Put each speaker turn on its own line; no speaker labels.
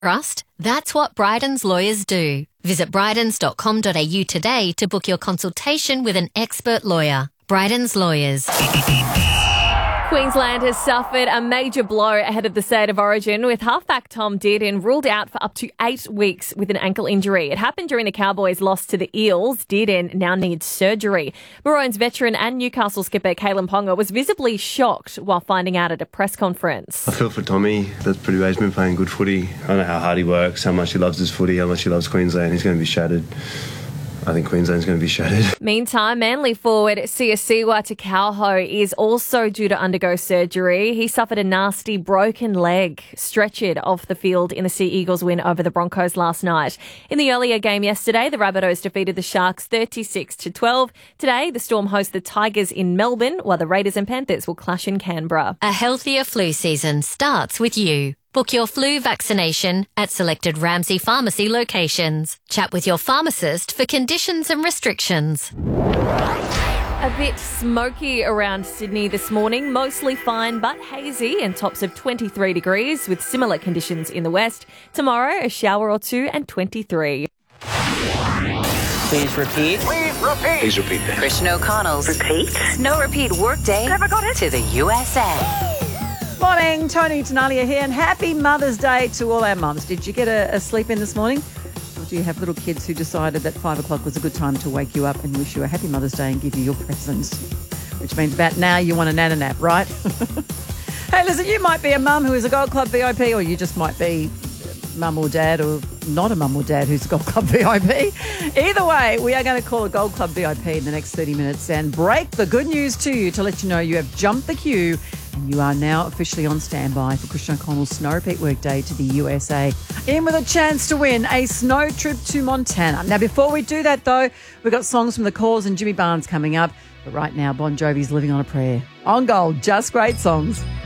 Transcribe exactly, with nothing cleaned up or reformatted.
Trust? That's what Bryden's lawyers do. Visit brydens dot com dot a u today to book your consultation with an expert lawyer. Bryden's Lawyers.
Queensland has suffered a major blow ahead of the State of Origin, with halfback Tom Dearden ruled out for up to eight weeks with an ankle injury. It happened during the Cowboys' loss to the Eels. Dearden now needs surgery. Maroons veteran and Newcastle skipper Kalen Ponga was visibly shocked while finding out at a press conference.
I feel for Tommy. That's pretty bad. He's been playing good footy. I don't know how hard he works, how much he loves his footy, how much he loves Queensland. He's going to be shattered. I think Queensland's going to be shattered.
Meantime, Manly forward Siasiwa Takauho is also due to undergo surgery. He suffered a nasty broken leg, stretchered off the field in the Sea Eagles win over the Broncos last night. In the earlier game yesterday, the Rabbitohs defeated the Sharks thirty-six to twelve. Today, the Storm host the Tigers in Melbourne, while the Raiders and Panthers will clash in Canberra.
A healthier flu season starts with you. Book your flu vaccination at selected Ramsay Pharmacy locations. Chat with your pharmacist for conditions and restrictions.
A bit smoky around Sydney this morning, mostly fine but hazy, and tops of twenty-three degrees with similar conditions in the west. Tomorrow, a shower or two and twenty-three.
Please repeat.
Please repeat.
Please repeat that.
Christian O'Connell's
Repeat.
No Repeat Workday
Never got it.
to the U S A.
Morning, Tony Tenalia here, and happy Mother's Day to all our mums. Did you get a, a sleep in this morning? Or do you have little kids who decided that five o'clock was a good time to wake you up and wish you a happy Mother's Day and give you your presents? Which means about now you want a nana nap, right? Hey, listen, you might be a mum who is a Gold Club V I P, or you just might be mum or dad, or not a mum or dad who's a Gold Club V I P. Either way, we are going to call a Gold Club V I P in the next thirty minutes and break the good news to you to let you know you have jumped the queue and you are now officially on standby for Christian O'Connell's Snow Repeat Workday to the U S A. In with a chance to win a snow trip to Montana. Now, before we do that, though, we've got songs from The Cause and Jimmy Barnes coming up. But right now, Bon Jovi's Living on a Prayer. On Gold, just great songs.